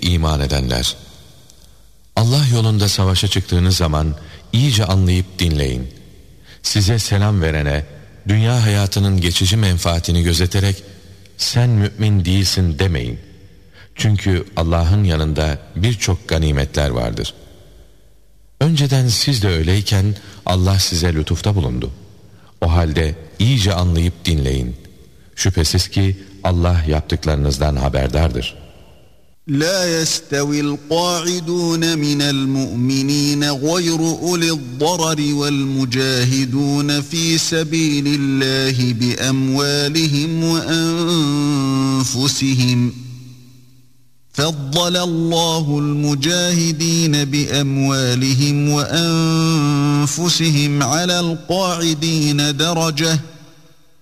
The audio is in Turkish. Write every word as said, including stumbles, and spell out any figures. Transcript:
iman edenler! Allah yolunda savaşa çıktığınız zaman iyice anlayıp dinleyin. Size selam verene, dünya hayatının geçici menfaatini gözeterek sen mümin değilsin demeyin. Çünkü Allah'ın yanında birçok ganimetler vardır. Önceden siz de öyleyken Allah size lütufta bulundu. O halde iyice anlayıp dinleyin. Şüphesiz ki Allah yaptıklarınızdan haberdardır. La yestavi'l qa'idun minel mu'minin gayru uli'd darari vel mucahidun fi sabilillahi bi amwalihim ve enfusihim. فَضَّلَ اللّٰهُ الْمُجَاهِد۪ينَ بِأَمْوَالِهِمْ وَأَنْفُسِهِمْ عَلَى الْقَاعِد۪ينَ دَرَجَةً